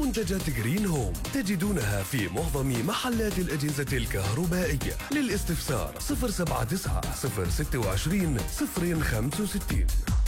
منتجات جرين هوم تجدونها في معظم محلات الأجهزة الكهربائية. للاستفسار 079 026 065.